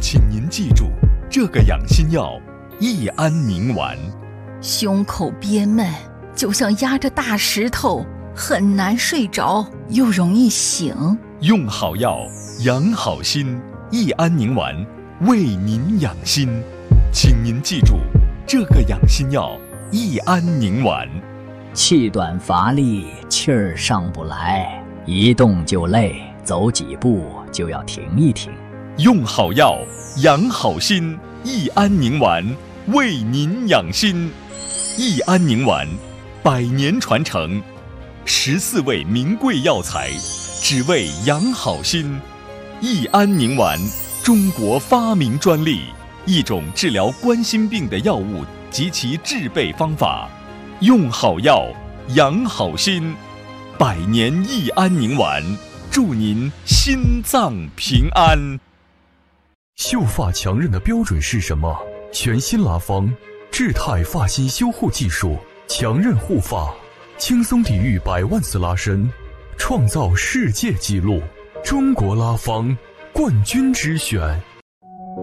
请您记住，这个养心药益安宁丸。 胸口憋闷，就像压着大石头，很难睡着，又容易醒。 用好药，养好心，益安宁丸为您养心。请您记住，这个养心药益安宁丸。 气短乏力，气儿上不来，一动就累，走几步就要停一停。 用好药，养好心，益安宁丸为您养心。益安宁丸100年传承，14味名贵药材，只为养好心。益安宁丸，中国发明专利，一种治疗冠心病的药物及其制备方法。用好药，养好心，100年益安宁丸，祝您心脏平安。 秀发强韧的标准是什么？全新拉芳智泰发型修护技术，强韧护发，轻松抵御100万次拉伸，创造世界纪录。中国拉芳冠军之选。